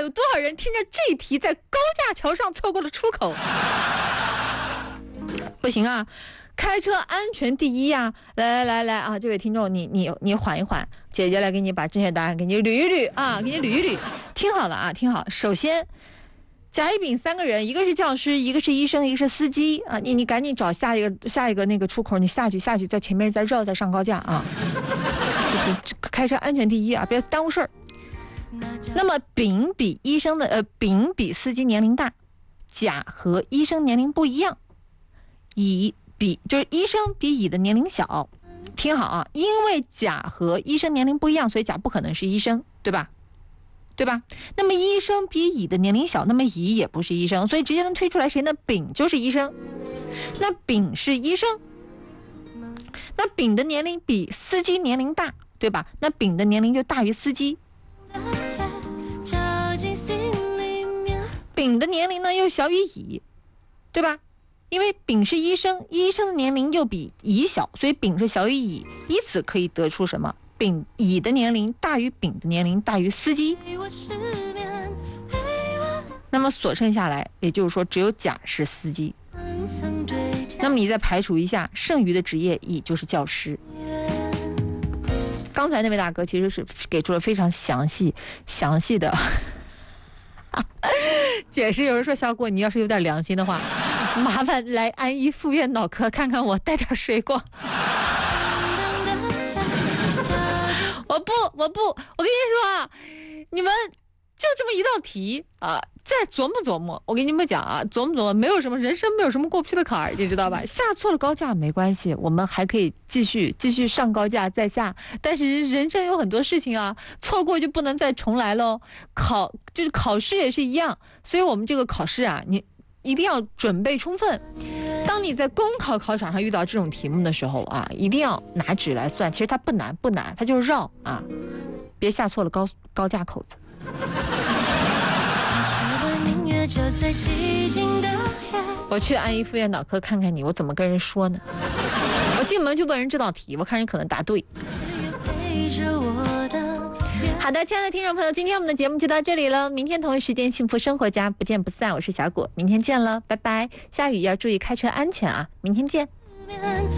有多少人听着这题在高架桥上错过了出口？不行啊，开车安全第一呀！来啊，这位听众，你缓一缓，姐姐来给你把正确答案给你捋一捋啊，给你捋一捋。听好了啊，听好。首先，甲乙丙三个人，一个是教师，一个是医生，一个是司机啊。你赶紧找下一个那个出口，你下去，在前面再绕，再上高架啊。这开车安全第一啊，别耽误事儿。那么丙比司机年龄大，甲和医生年龄不一样，就是医生比乙的年龄小。听好啊，因为甲和医生年龄不一样，所以甲不可能是医生，对吧？那么医生比乙的年龄小，那么乙也不是医生，所以直接能推出来谁呢？丙就是医生。那丙是医生，那丙的年龄比司机年龄大，对吧？那丙的年龄就大于司机。丙的年龄呢又小于乙，对吧？因为丙是医生，医生的年龄又比乙小，所以丙是小于乙，以此可以得出什么？乙的年龄大于丙的年龄大于司机。那么所剩下来，也就是说只有甲是司机。那么你再排除一下剩余的职业，乙就是教师。刚才那位大哥其实是给出了非常详细的解释。有人说小果，你要是有点良心的话，麻烦来安一附院脑科看看我，带点水果。我不，我跟你说啊，你们就这么一道题啊，再琢磨，我跟你们讲啊，琢磨，没有什么人生没有什么过不去的坎儿，你知道吧？下错了高架没关系，我们还可以继续上高架再下。但是人生有很多事情啊，错过就不能再重来喽。考试也是一样，所以我们这个考试啊，你一定要准备充分。当你在公考考场上遇到这种题目的时候啊，一定要拿纸来算，其实它不难，它就是绕啊，别下错了高架口子。我去安一附院脑科看看你，我怎么跟人说呢？我进门就问人这道题，我看人可能答对。好的，亲爱的听众朋友，今天我们的节目就到这里了。明天同一时间，幸福生活家不见不散。我是小果，明天见了，拜拜。下雨要注意开车安全啊，明天见。